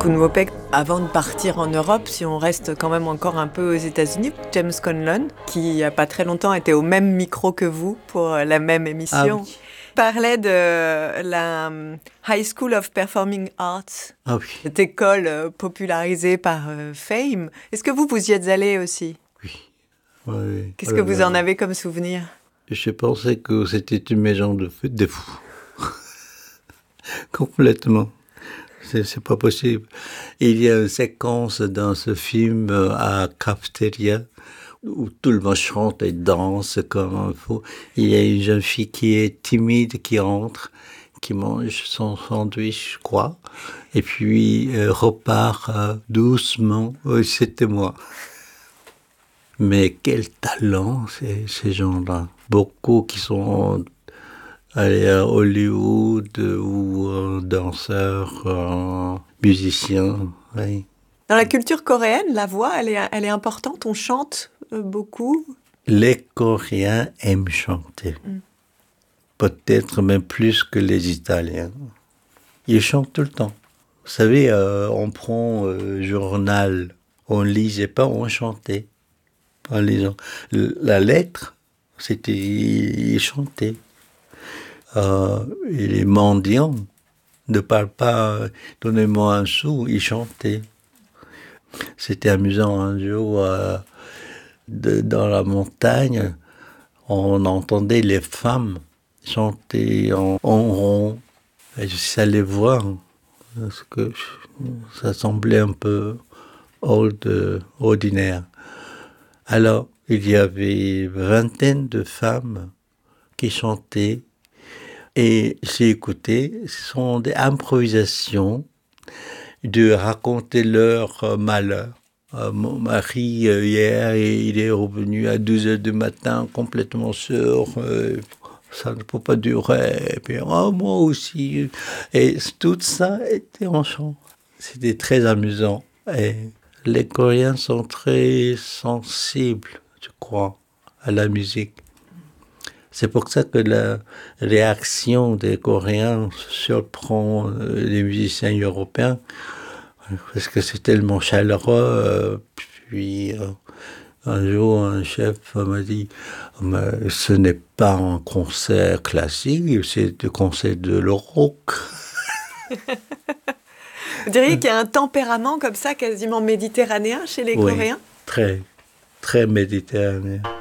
Poonmopeg, avant de partir en Europe, si on reste quand même encore un peu aux États-Unis, James Conlon, qui il n'y a pas très longtemps était au même micro que vous pour la même émission, parlait de la High School of Performing Arts, cette école popularisée par Fame. Est-ce que vous y êtes allé aussi? Oui. Qu'est-ce que vous en avez comme souvenir? Je pensais que c'était une maison de fous. Complètement. C'est pas possible. Il y a une séquence dans ce film à Cafeteria où tout le monde chante et danse comme il faut. Il y a une jeune fille qui est timide qui entre, qui mange son sandwich, je crois, et puis repart doucement. Oui, c'était moi. Mais quel talent ces gens-là. Beaucoup qui sont allés à Hollywood ou danseurs, musiciens. Oui. Dans la culture coréenne, la voix, elle est importante. On chante beaucoup. Les Coréens aiment chanter. Peut-être même plus que les Italiens. Ils chantent tout le temps. Vous savez, on prend journal, on lisait pas, on chantait. En lisant. La lettre, c'était ils chantaient. Et les mendiants ne parlent pas donnez-moi un sou, ils chantaient. C'était amusant un jour dans la montagne, on entendait les femmes chanter en rond. Et je suis allé voir parce que ça semblait un peu ordinaire. Alors, il y avait une vingtaine de femmes qui chantaient et j'ai écouté. Ce sont des improvisations de raconter leur malheur. Mon mari, hier, il est revenu à 2h du matin complètement sûr. Ça ne peut pas durer. Et puis, moi aussi. Et tout ça était en chant. C'était très amusant. Et les Coréens sont très sensibles, je crois, à la musique. C'est pour ça que la réaction des Coréens surprend les musiciens européens, parce que c'est tellement chaleureux. Puis un jour, un chef m'a dit « Mais ce n'est pas un concert classique, c'est un concert de rock. » Vous diriez qu'il y a un tempérament comme ça, quasiment méditerranéen chez les Coréens? Très, très méditerranéen.